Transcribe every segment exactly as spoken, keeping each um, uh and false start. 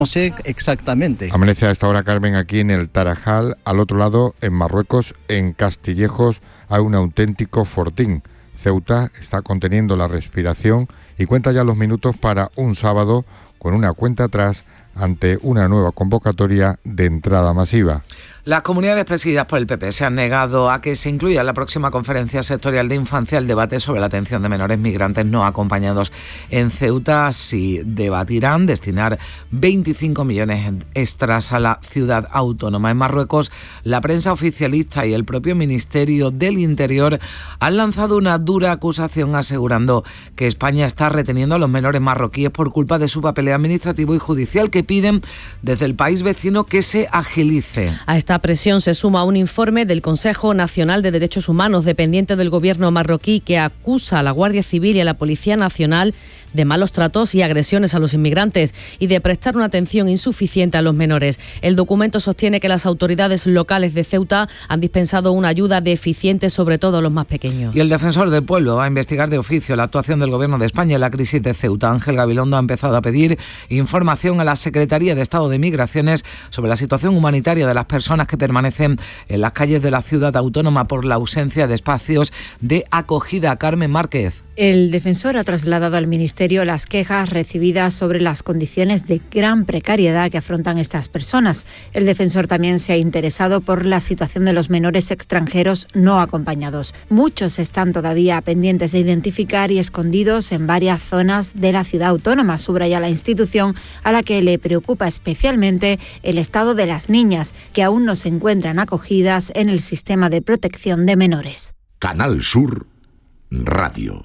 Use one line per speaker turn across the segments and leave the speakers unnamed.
No sé exactamente.
Amanece a esta hora, Carmen, aquí en el Tarajal. Al otro lado, en Marruecos, en Castillejos, hay un auténtico fortín. Ceuta está conteniendo la respiración y cuenta ya los minutos para un sábado con una cuenta atrás ante una nueva convocatoria de entrada masiva.
Las comunidades presididas por el P P se han negado a que se incluya en la próxima conferencia sectorial de infancia el debate sobre la atención de menores migrantes no acompañados en Ceuta. Si debatirán destinar veinticinco millones extras a la ciudad autónoma. En Marruecos, la prensa oficialista y el propio Ministerio del Interior han lanzado una dura acusación asegurando que España está reteniendo a los menores marroquíes por culpa de su papeleo administrativo y judicial, que piden desde el país vecino que se agilice.
A esta presión se suma un informe del Consejo Nacional de Derechos Humanos, dependiente del gobierno marroquí, que acusa a la Guardia Civil y a la Policía Nacional de malos tratos y agresiones a los inmigrantes y de prestar una atención insuficiente a los menores. El documento sostiene que las autoridades locales de Ceuta han dispensado una ayuda deficiente, sobre todo a los más pequeños.
Y el defensor del pueblo va a investigar de oficio la actuación del gobierno de España en la crisis de Ceuta. Ángel Gabilondo ha empezado a pedir información a la Secretaría de Estado de Migraciones sobre la situación humanitaria de las personas que permanecen en las calles de la ciudad autónoma por la ausencia de espacios de acogida. Carmen Márquez.
El defensor ha trasladado al Ministerio las quejas recibidas sobre las condiciones de gran precariedad que afrontan estas personas. El defensor también se ha interesado por la situación de los menores extranjeros no acompañados. Muchos están todavía pendientes de identificar y escondidos en varias zonas de la ciudad autónoma, subraya la institución, a la que le preocupa especialmente el estado de las niñas, que aún no se encuentran acogidas en el sistema de protección de menores.
Canal Sur Radio.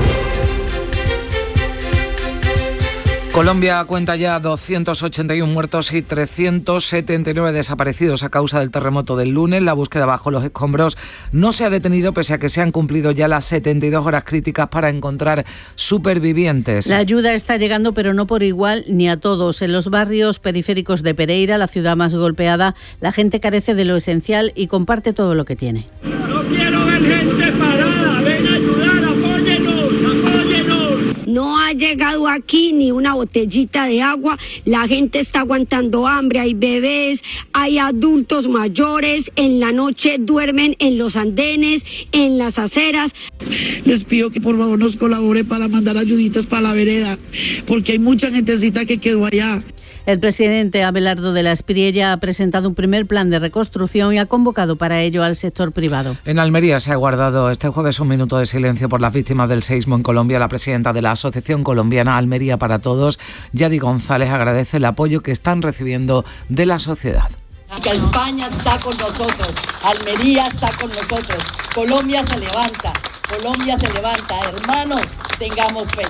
Colombia cuenta ya doscientos ochenta y uno muertos y trescientos setenta y nueve desaparecidos a causa del terremoto del lunes. La búsqueda bajo los escombros no se ha detenido pese a que se han cumplido ya las setenta y dos horas críticas para encontrar supervivientes.
La ayuda está llegando, pero no por igual ni a todos. En los barrios periféricos de Pereira, la ciudad más golpeada, la gente carece de lo esencial y comparte todo lo que tiene.
No quiero ver gente parada, ven a ayudar, apóyenos, apóyenos.
No ha llegado aquí ni una botellita de agua, la gente está aguantando hambre, hay bebés, hay adultos mayores, en la noche duermen en los andenes, en las aceras.
Les pido que por favor nos colaboren para mandar ayuditas para la vereda, porque hay mucha gentecita que quedó allá.
El presidente Abelardo de la Espriella ha presentado un primer plan de reconstrucción y ha convocado para ello al sector privado.
En Almería se ha guardado este jueves un minuto de silencio por las víctimas del seísmo en Colombia. La presidenta de la Asociación Colombiana Almería para Todos, Yadi González, agradece el apoyo que están recibiendo de la sociedad.
Que España está con nosotros, Almería está con nosotros, Colombia se levanta, Colombia se levanta. Hermanos, tengamos fe,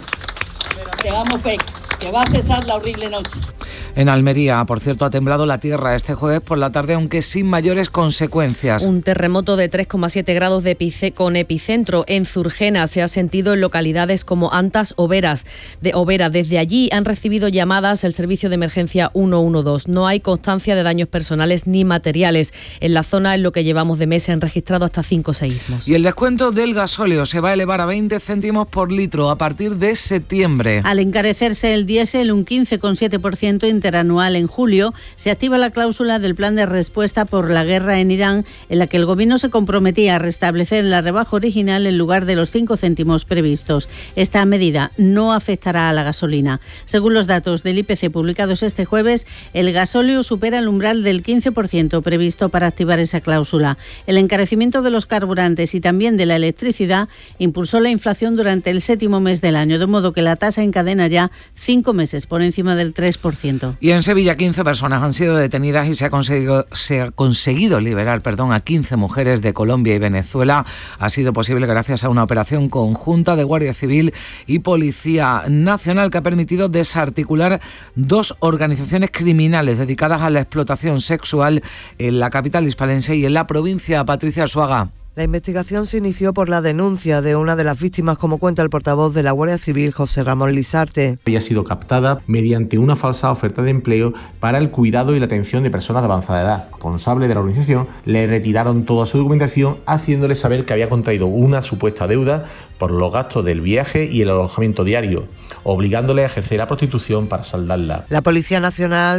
tengamos fe, que va a cesar la horrible noche.
En Almería, por cierto, ha temblado la tierra este jueves por la tarde, aunque sin mayores consecuencias.
Un terremoto de tres coma siete grados de epice- con epicentro en Zurgena se ha sentido en localidades como Antas o Veras. De Overa. Desde allí han recibido llamadas el servicio de emergencia ciento doce. No hay constancia de daños personales ni materiales. En la zona, en lo que llevamos de mes, se han registrado hasta cinco seísmos.
Y el descuento del gasóleo se va a elevar a veinte céntimos por litro a partir de septiembre.
Al encarecerse el diésel un quince coma siete por ciento interanual en julio, se activa la cláusula del plan de respuesta por la guerra en Irán, en la que el gobierno se comprometía a restablecer la rebaja original en lugar de los cinco céntimos previstos. Esta medida no afectará a la gasolina. Según los datos del I P C publicados este jueves, el gasóleo supera el umbral del quince por ciento previsto para activar esa cláusula. El encarecimiento de los carburantes y también de la electricidad impulsó la inflación durante el séptimo mes del año, de modo que la tasa encadena ya cinco meses por encima del tres por ciento.
Y en Sevilla quince personas han sido detenidas y se ha conseguido, se ha conseguido liberar perdón, a quince mujeres de Colombia y Venezuela. Ha sido posible gracias a una operación conjunta de Guardia Civil y Policía Nacional que ha permitido desarticular dos organizaciones criminales dedicadas a la explotación sexual en la capital hispalense y en la provincia. Patricia Arzuaga.
La investigación se inició por la denuncia de una de las víctimas, como cuenta el portavoz de la Guardia Civil, José Ramón Lisarte.
Ella ha sido captada mediante una falsa oferta de empleo para el cuidado y la atención de personas de avanzada edad. El responsable de la organización le retiraron toda su documentación, haciéndole saber que había contraído una supuesta deuda por los gastos del viaje y el alojamiento diario, obligándole a ejercer la prostitución para saldarla.
La Policía Nacional